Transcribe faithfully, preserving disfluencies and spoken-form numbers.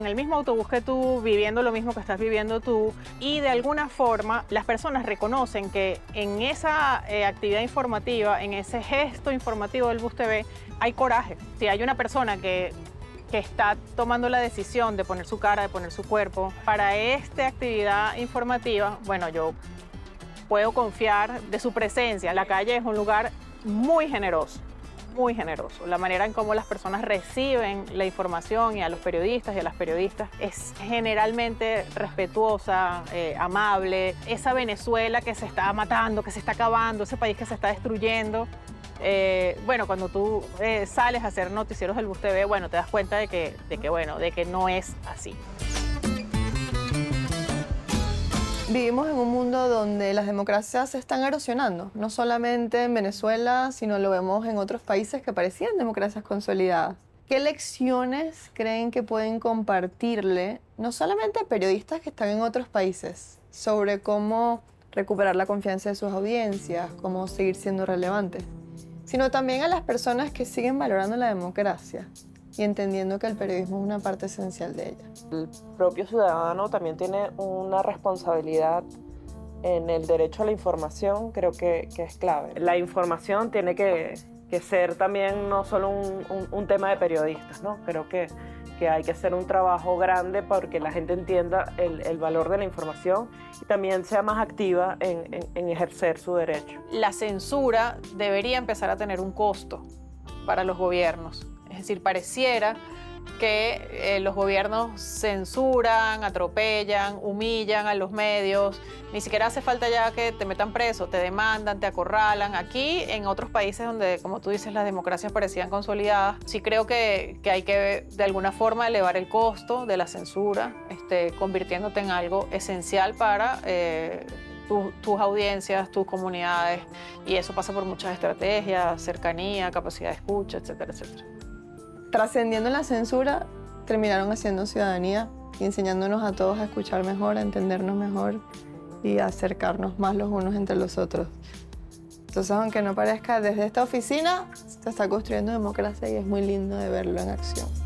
En el mismo autobús que tú, viviendo lo mismo que estás viviendo tú, y de alguna forma las personas reconocen que en esa eh, actividad informativa, en ese gesto informativo del Bus T V, hay coraje. Si hay una persona que, que está tomando la decisión de poner su cara, de poner su cuerpo, para esta actividad informativa, bueno, yo puedo confiar de su presencia. La calle es un lugar muy generoso. Muy generoso. La manera en cómo las personas reciben la información y a los periodistas y a las periodistas es generalmente respetuosa, eh, amable. Esa Venezuela que se está matando, que se está acabando, ese país que se está destruyendo. Eh, bueno, cuando tú eh, sales a hacer noticieros del Bus T V, bueno, te das cuenta de que, de que, bueno, de que no es así. Vivimos en un mundo donde las democracias se están erosionando, no solamente en Venezuela, sino lo vemos en otros países que parecían democracias consolidadas. ¿Qué lecciones creen que pueden compartirle, no solamente a periodistas que están en otros países, sobre cómo recuperar la confianza de sus audiencias, cómo seguir siendo relevantes, sino también a las personas que siguen valorando la democracia y entendiendo que el periodismo es una parte esencial de ella? El propio ciudadano también tiene una responsabilidad en el derecho a la información, creo que, que es clave. La información tiene que, que ser también no solo un, un, un tema de periodistas, ¿no? Creo que, que hay que hacer un trabajo grande porque la gente entienda el, el valor de la información y también sea más activa en, en, en ejercer su derecho. La censura debería empezar a tener un costo para los gobiernos. Es decir, pareciera que eh, los gobiernos censuran, atropellan, humillan a los medios. Ni siquiera hace falta ya que te metan preso, te demandan, te acorralan. Aquí, en otros países donde, como tú dices, las democracias parecían consolidadas, sí creo que, que hay que, de alguna forma, elevar el costo de la censura, este, convirtiéndote en algo esencial para eh, tu, tus audiencias, tus comunidades. Y eso pasa por muchas estrategias, cercanía, capacidad de escucha, etcétera, etcétera. Trascendiendo la censura, terminaron haciendo ciudadanía y enseñándonos a todos a escuchar mejor, a entendernos mejor y a acercarnos más los unos entre los otros. Entonces, aunque no parezca, desde esta oficina se está construyendo democracia y es muy lindo de verlo en acción.